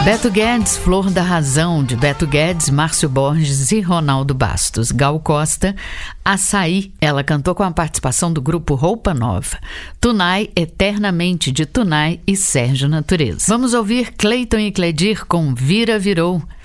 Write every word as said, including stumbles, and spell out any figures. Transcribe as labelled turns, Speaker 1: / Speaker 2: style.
Speaker 1: Beto Guedes, Flor da Razão, de Beto Guedes, Márcio Borges e Ronaldo Bastos. Gal Costa, Açaí, ela cantou com a participação do grupo Roupa Nova. Tunai, Eternamente, de Tunai e Sérgio Natureza. Vamos ouvir Cleiton e Cledir com Vira Virou.